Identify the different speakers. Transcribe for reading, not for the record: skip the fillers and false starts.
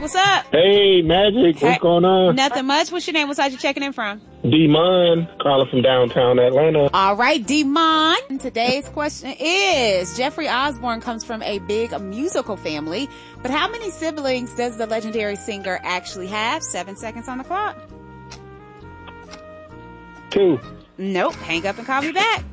Speaker 1: What's up?
Speaker 2: Hey, Magic. What's going on?
Speaker 1: Nothing much. What's your name? What side you checking in from?
Speaker 2: D-Mon, calling from downtown Atlanta.
Speaker 1: All right, D-Mon. Today's question is, Jeffrey Osborne comes from a big musical family, but how many siblings does the legendary singer actually have? 7 seconds on the clock.
Speaker 2: 2.
Speaker 1: Nope. Hang up and call me back.